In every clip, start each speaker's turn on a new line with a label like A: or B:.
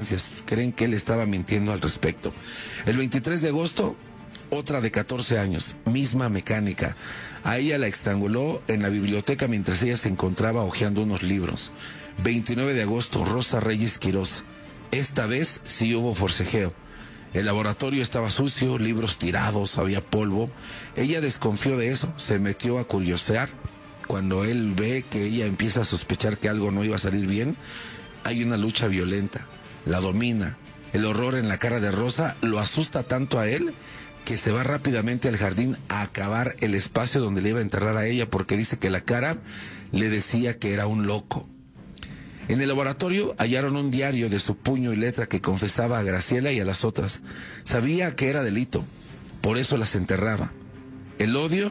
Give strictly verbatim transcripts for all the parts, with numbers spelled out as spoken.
A: evidencias. Creen que él estaba mintiendo al respecto. El veintitrés de agosto, otra de catorce años, misma mecánica. A ella la estranguló en la biblioteca mientras ella se encontraba hojeando unos libros. veintinueve de agosto, Rosa Reyes Quirós. Esta vez sí hubo forcejeo. El laboratorio estaba sucio, libros tirados, había polvo. Ella desconfió de eso, se metió a curiosear. Cuando él ve que ella empieza a sospechar que algo no iba a salir bien, hay una lucha violenta. La domina. El horror en la cara de Rosa lo asusta tanto a él que se va rápidamente al jardín a acabar el espacio donde le iba a enterrar a ella, porque dice que la cara le decía que era un loco. En el laboratorio hallaron un diario de su puño y letra que confesaba a Graciela y a las otras. Sabía que era delito, por eso las enterraba. El odio,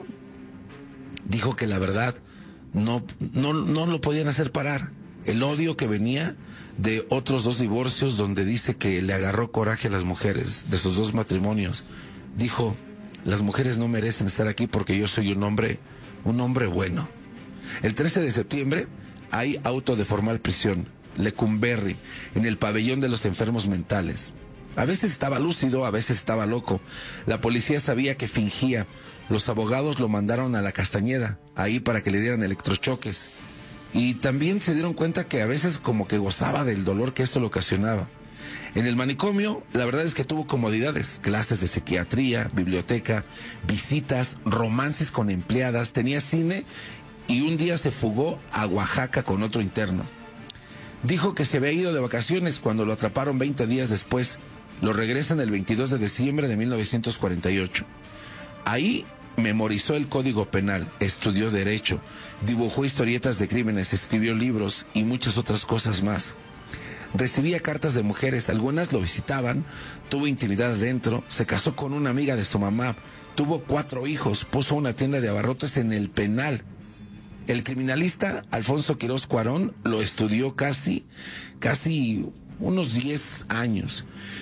A: dijo que la verdad no, no, no lo podían hacer parar. El odio que venía de otros dos divorcios donde dice que le agarró coraje a las mujeres de sus dos matrimonios. Dijo, las mujeres no merecen estar aquí porque yo soy un hombre, un hombre bueno. El trece de septiembre hay auto de formal prisión, Lecumberri, en el pabellón de los enfermos mentales. A veces estaba lúcido, a veces estaba loco. La policía sabía que fingía. Los abogados lo mandaron a la Castañeda, ahí para que le dieran electrochoques. Y también se dieron cuenta que a veces como que gozaba del dolor que esto le ocasionaba. En el manicomio, la verdad es que tuvo comodidades, clases de psiquiatría, biblioteca, visitas, romances con empleadas, tenía cine y un día se fugó a Oaxaca con otro interno. Dijo que se había ido de vacaciones cuando lo atraparon veinte días después. Lo regresan el veintidós de diciembre de mil novecientos cuarenta y ocho. Ahí memorizó el Código Penal, estudió Derecho, dibujó historietas de crímenes, escribió libros y muchas otras cosas más. Recibía cartas de mujeres, algunas lo visitaban, tuvo intimidad adentro, se casó con una amiga de su mamá, tuvo cuatro hijos, puso una tienda de abarrotes en el penal. El criminalista Alfonso Quirós Cuarón lo estudió casi, casi unos diez años.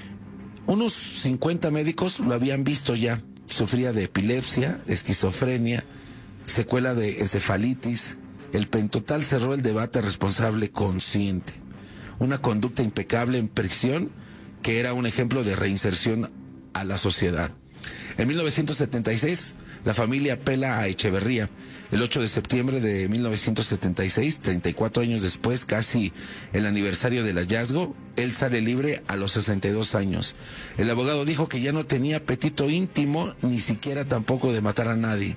A: Unos cincuenta médicos lo habían visto ya. Sufría de epilepsia, esquizofrenia, secuela de encefalitis. El Pentotal cerró el debate responsable consciente. Una conducta impecable en prisión que era un ejemplo de reinserción a la sociedad. En mil novecientos setenta y seis, la familia apela a Echeverría. El ocho de septiembre de mil novecientos setenta y seis, treinta y cuatro años después, casi el aniversario del hallazgo, él sale libre a los sesenta y dos años. El abogado dijo que ya no tenía apetito íntimo, ni siquiera tampoco de matar a nadie.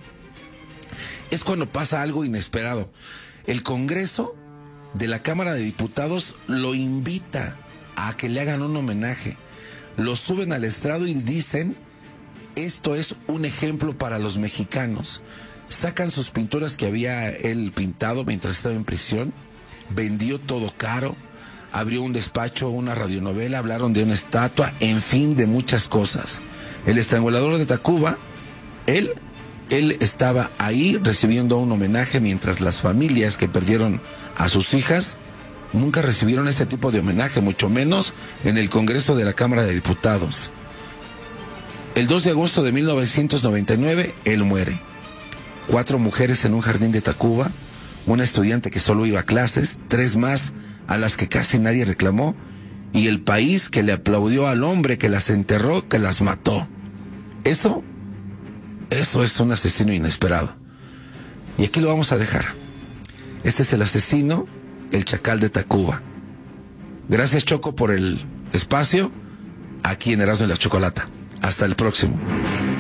A: Es cuando pasa algo inesperado. El Congreso de la Cámara de Diputados lo invita a que le hagan un homenaje. Lo suben al estrado y dicen, esto es un ejemplo para los mexicanos. Sacan sus pinturas que había él pintado mientras estaba en prisión, vendió todo caro, abrió un despacho, una radionovela, hablaron de una estatua, en fin, de muchas cosas. El estrangulador de Tacuba, él, él estaba ahí recibiendo un homenaje mientras las familias que perdieron a sus hijas nunca recibieron este tipo de homenaje, mucho menos en el Congreso de la Cámara de Diputados. El dos de agosto de mil novecientos noventa y nueve, él muere. Cuatro mujeres en un jardín de Tacuba, una estudiante que solo iba a clases, tres más a las que casi nadie reclamó, y el país que le aplaudió al hombre que las enterró, que las mató. Eso, eso es un asesino inesperado. Y aquí lo vamos a dejar. Este es el asesino, el Chacal de Tacuba. Gracias, Choco, por el espacio aquí en Erasmo y la Chocolata. Hasta el próximo.